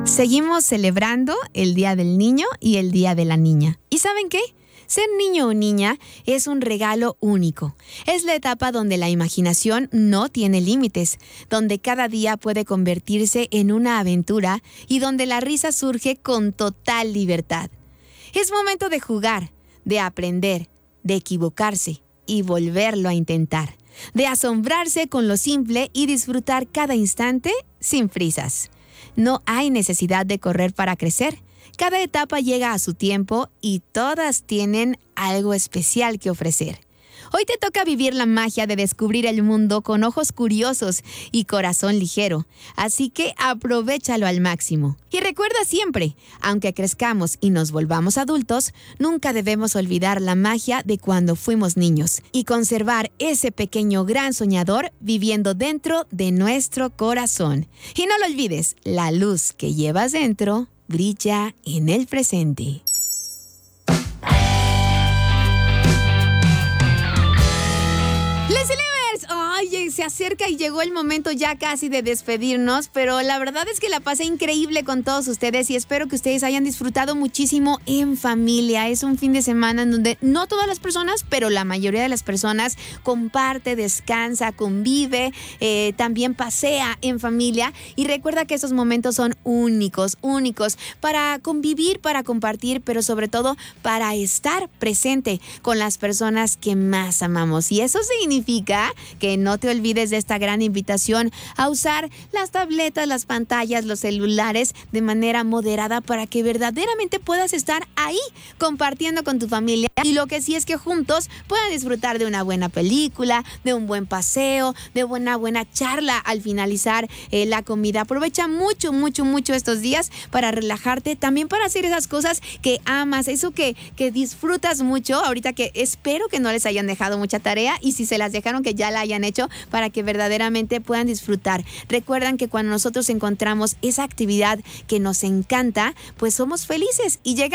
Seguimos celebrando el Día del Niño y el Día de la Niña. ¿Y saben qué? Ser niño o niña es un regalo único. Es la etapa donde la imaginación no tiene límites, donde cada día puede convertirse en una aventura y donde la risa surge con total libertad. Es momento de jugar, de aprender, de equivocarse y volverlo a intentar, de asombrarse con lo simple y disfrutar cada instante sin prisas. No hay necesidad de correr para crecer. Cada etapa llega a su tiempo y todas tienen algo especial que ofrecer. Hoy te toca vivir la magia de descubrir el mundo con ojos curiosos y corazón ligero. Así que aprovéchalo al máximo. Y recuerda siempre, aunque crezcamos y nos volvamos adultos, nunca debemos olvidar la magia de cuando fuimos niños y conservar ese pequeño gran soñador viviendo dentro de nuestro corazón. Y no lo olvides, la luz que llevas dentro brilla en el presente. Oye, se acerca y llegó el momento ya casi de despedirnos, pero la verdad es que la pasé increíble con todos ustedes y espero que ustedes hayan disfrutado muchísimo en familia. Es un fin de semana en donde no todas las personas, pero la mayoría de las personas comparte, descansa, convive, también pasea en familia y recuerda que esos momentos son únicos para convivir, para compartir, pero sobre todo para estar presente con las personas que más amamos. Y eso significa que no te olvides de esta gran invitación a usar las tabletas, las pantallas, los celulares de manera moderada para que verdaderamente puedas estar ahí compartiendo con tu familia y lo que sí es que juntos puedan disfrutar de una buena película, de un buen paseo, de una buena charla al finalizar la comida. Aprovecha mucho estos días para relajarte, también para hacer esas cosas que amas, eso que disfrutas mucho, ahorita que espero que no les hayan dejado mucha tarea y si se las dejaron que ya la hayan hecho para que verdaderamente puedan disfrutar. Recuerdan que cuando nosotros encontramos esa actividad que nos encanta, pues somos felices y llegamos